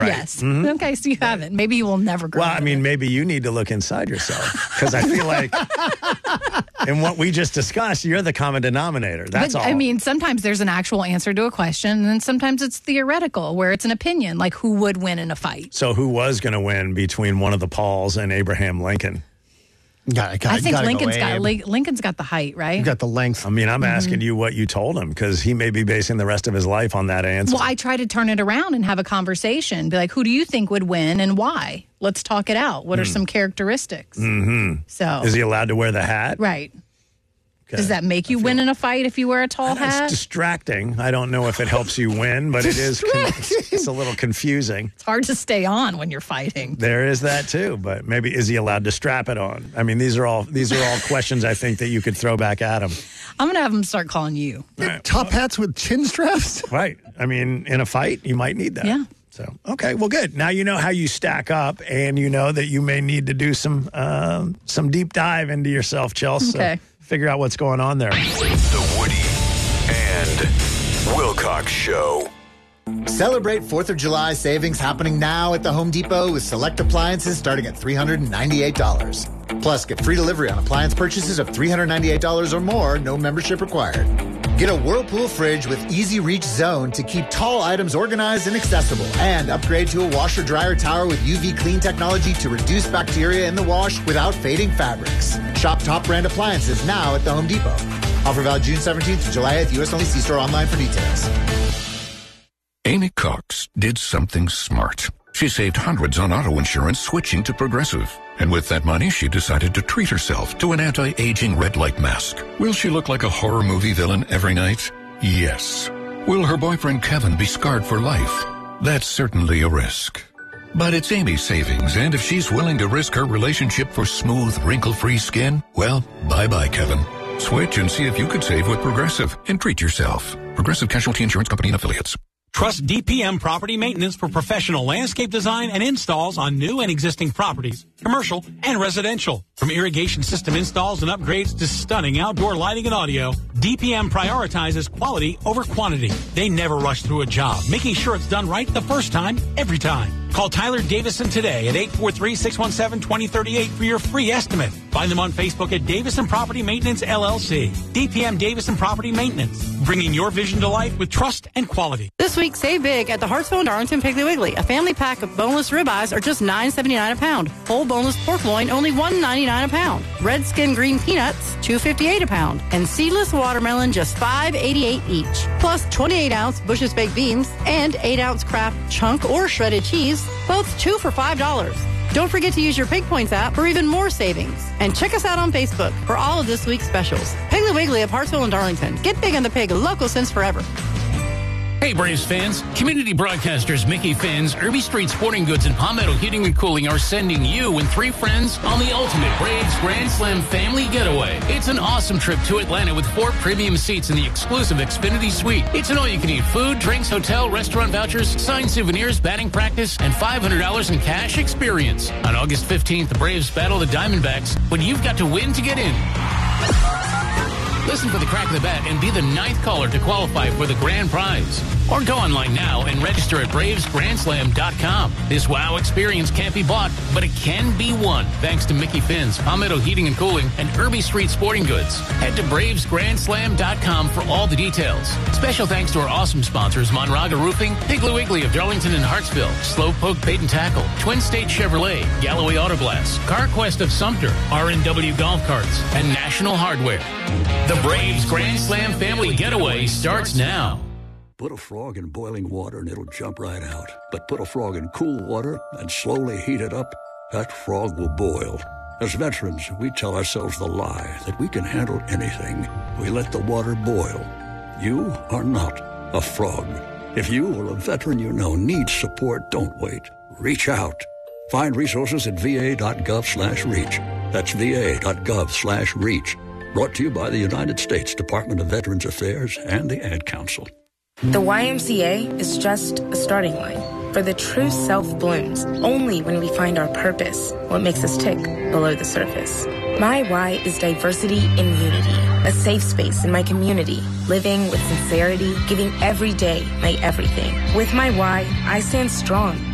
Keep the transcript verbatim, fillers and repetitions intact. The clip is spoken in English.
Right. Yes. Mm-hmm. Okay, so you haven't. Maybe you will never grow Well, out I of mean, it. maybe you need to look inside yourself because I feel like in what we just discussed, you're the common denominator. That's but, all. I mean, sometimes there's an actual answer to a question, and then sometimes it's theoretical, where it's an opinion, like who would win in a fight. So who was going to win between one of the Pauls and Abraham Lincoln? Gotta, gotta, I think gotta Lincoln's go got Abe. Lin- Lincoln's got the height, right? You got the length. I mean, I'm Mm-hmm. asking you what you told him because he may be basing the rest of his life on that answer. Well, I try to turn it around and have a conversation. Be like, who do you think would win and why? Let's talk it out. What are some characteristics? Mm-hmm. So, Is he allowed to wear the hat? right. Okay. Does that make you win in a fight if you wear a tall It's hat? distracting. I don't know if it helps you win, but it is. Con- it's a little confusing. It's hard to stay on when you're fighting. There is that too, but maybe is he allowed to strap it on? I mean, these are all these are all questions I think that you could throw back at him. I'm going to have him start calling you. Right. Top hats with chin straps? Right. I mean, in a fight, you might need that. Yeah. So, okay, well, good. Now you know how you stack up, and you know that you may need to do some um, some deep dive into yourself, Chelsea. Okay. So figure out what's going on there. The Woody and Wilcox Show. Celebrate fourth of July savings happening now at the Home Depot with select appliances starting at three hundred ninety-eight dollars. Plus, get free delivery on appliance purchases of three hundred ninety-eight dollars or more, no membership required. Get a Whirlpool fridge with Easy Reach Zone to keep tall items organized and accessible. And upgrade to a washer-dryer tower with U V clean technology to reduce bacteria in the wash without fading fabrics. Shop top brand appliances now at the Home Depot. Offer valid June seventeenth to July eighth. U S only. See store online for details. Amy Cox did something smart. She saved hundreds on auto insurance switching to Progressive. And with that money, she decided to treat herself to an anti-aging red light mask. Will she look like a horror movie villain every night? Yes. Will her boyfriend Kevin be scarred for life? That's certainly a risk. But it's Amy's savings, and if she's willing to risk her relationship for smooth, wrinkle-free skin, well, bye-bye, Kevin. Switch and see if you could save with Progressive and treat yourself. Progressive Casualty Insurance Company and Affiliates. Trust D P M Property Maintenance for professional landscape design and installs on new and existing properties, commercial and residential. From irrigation system installs and upgrades to stunning outdoor lighting and audio, D P M prioritizes quality over quantity. They never rush through a job, making sure it's done right the first time, every time. Call Tyler Davison today at eight four three, six one seven, two zero three eight for your free estimate. Find them on Facebook at Davison Property Maintenance, L L C. D P M Davison Property Maintenance, bringing your vision to life with trust and quality. This week, save big at the Hartsville and Darlington Piggly Wiggly. A family pack of boneless ribeyes are just nine seventy-nine a pound. Whole boneless pork loin only one ninety-nine a pound. Red skin green peanuts two fifty-eight a pound. And seedless watermelon just five eighty-eight each. Plus twenty-eight ounce Bush's baked beans and eight ounce Kraft chunk or shredded cheese, both two for five dollars. Don't forget to use your Pig Points app for even more savings. And check us out on Facebook for all of this week's specials. Piggly Wiggly of Hartsville and Darlington. Get big on the pig, local since forever. Hey, Braves fans. Community broadcasters Mickey Finn's, Irby Street Sporting Goods, and Palmetto Heating and Cooling are sending you and three friends on the ultimate Braves Grand Slam family getaway. It's an awesome trip to Atlanta with four premium seats in the exclusive Xfinity Suite. It's an all-you-can-eat food, drinks, hotel, restaurant vouchers, signed souvenirs, batting practice, and five hundred dollars in cash experience. On August fifteenth, the Braves battle the Diamondbacks, but you've got to win to get in. Listen for the crack of the bat and be the ninth caller to qualify for the grand prize. Or go online now and register at braves grand slam dot com. This wow experience can't be bought, but it can be won thanks to Mickey Finn's, Palmetto Heating and Cooling, and Irby Street Sporting Goods. Head to braves grand slam dot com for all the details. Special thanks to our awesome sponsors, Monraga Roofing, Piggly Wiggly of Darlington and Hartsville, Slowpoke Bait and Tackle, Twin State Chevrolet, Galloway Auto Glass, CarQuest of Sumter, R and W Golf Carts, and National Hardware. The Braves Grand Slam family getaway starts now. Put a frog in boiling water and it'll jump right out. But put a frog in cool water and slowly heat it up, that frog will boil. As veterans, we tell ourselves the lie that we can handle anything. We let the water boil. You are not a frog. If you or a veteran you know needs support, don't wait. Reach out. Find resources at va.gov slash reach. That's va.gov slash reach. Brought to you by the United States Department of Veterans Affairs and the Ad Council. The Y M C A is just a starting line. For the true self blooms only when we find our purpose, what makes us tick below the surface. My Y is diversity in unity, a safe space in my community, living with sincerity, giving every day my everything. With my Y, I stand strong